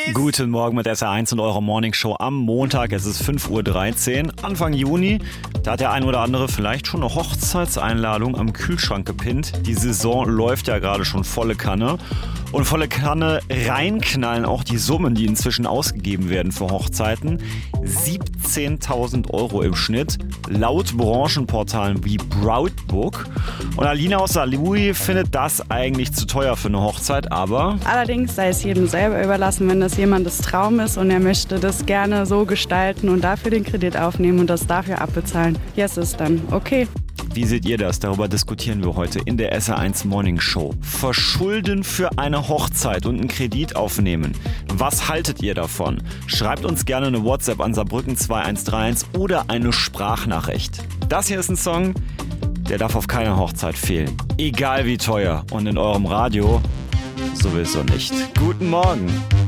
Guten Morgen mit SR1 und eurer Morningshow am Montag. Es ist 5:13 Uhr, Anfang Juni. Da hat der ein oder andere vielleicht schon eine Hochzeitseinladung am Kühlschrank gepinnt. Die Saison läuft ja gerade schon volle Kanne. Und volle Kanne reinknallen auch die Summen, die inzwischen ausgegeben werden für Hochzeiten. 17.000 Euro im Schnitt, laut Branchenportalen wie Proudbook. Und Alina aus Saarlouis findet das eigentlich zu teuer für eine Hochzeit, aber... Allerdings sei es jedem selber überlassen, wenn das jemandes Traum ist und er möchte das gerne so gestalten und dafür den Kredit aufnehmen und das dafür abbezahlen. Yes, ist dann okay. Wie seht ihr das? Darüber diskutieren wir heute in der SR1 Morning Show. Verschulden für eine Hochzeit und einen Kredit aufnehmen. Was haltet ihr davon? Schreibt uns gerne eine WhatsApp an Saarbrücken 2131 oder eine Sprachnachricht. Das hier ist ein Song, der darf auf keiner Hochzeit fehlen. Egal wie teuer. Und in eurem Radio sowieso nicht. Guten Morgen.